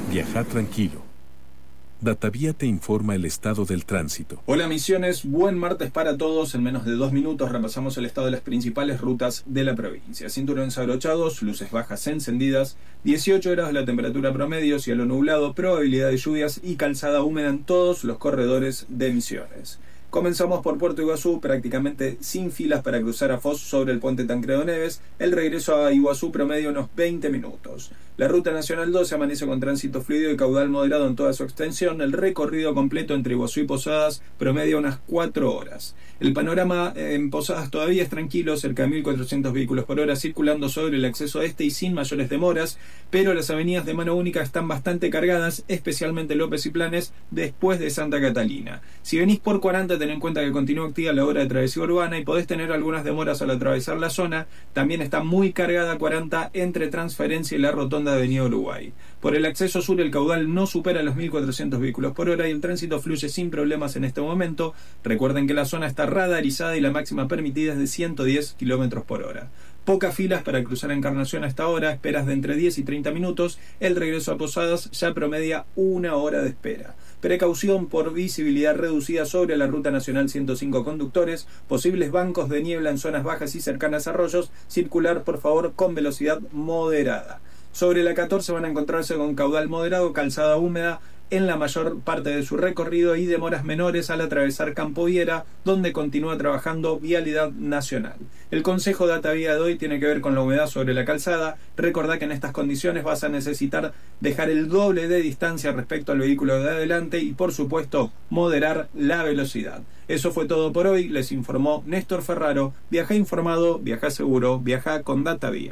Viaja tranquilo. Datavía te informa el estado del tránsito. Hola Misiones, buen martes para todos. En menos de 2 minutos repasamos el estado de las principales rutas de la provincia. Cinturones abrochados, luces bajas encendidas, 18 grados la temperatura promedio, cielo nublado, probabilidad de lluvias y calzada húmeda en todos los corredores de Misiones. Comenzamos por Puerto Iguazú, prácticamente sin filas para cruzar a Foz sobre el puente Tancredo Neves. El regreso a Iguazú promedio unos 20 minutos. La ruta nacional 12 amanece con tránsito fluido y caudal moderado en toda su extensión. El recorrido completo entre Iguazú y Posadas promedia unas 4 horas. El panorama en Posadas todavía es tranquilo, cerca de 1.400 vehículos por hora circulando sobre el acceso este y sin mayores demoras, pero las avenidas de mano única están bastante cargadas, especialmente López y Planes, después de Santa Catalina. Si venís por 40, ten en cuenta que continúa activa la hora de travesía urbana y podés tener algunas demoras al atravesar la zona. También está muy cargada 40 entre Transferencia y la rotonda de Avenida Uruguay. Por el acceso sur el caudal no supera los 1.400 vehículos por hora y el tránsito fluye sin problemas en este momento. Recuerden que la zona está radarizada y la máxima permitida es de 110 km por hora. Pocas filas para cruzar Encarnación a esta hora, esperas de entre 10 y 30 minutos. El regreso a Posadas ya promedia 1 hora de espera. Precaución por visibilidad reducida sobre la Ruta Nacional 105 conductores, posibles bancos de niebla en zonas bajas y cercanas a arroyos, circular por favor con velocidad moderada. Sobre la 14 van a encontrarse con caudal moderado, calzada húmeda en la mayor parte de su recorrido y demoras menores al atravesar Campo Viera, donde continúa trabajando Vialidad Nacional. El consejo de Datavía de hoy tiene que ver con la humedad sobre la calzada. Recordá que en estas condiciones vas a necesitar dejar el doble de distancia respecto al vehículo de adelante y, por supuesto, moderar la velocidad. Eso fue todo por hoy. Les informó Néstor Ferraro. Viaja informado, viaja seguro, viaja con Datavía.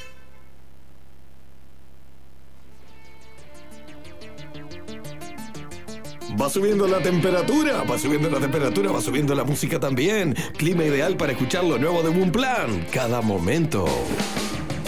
Va subiendo la temperatura, va subiendo la temperatura, va subiendo la música también. Clima ideal para escuchar lo nuevo de Boom Plan. Cada momento.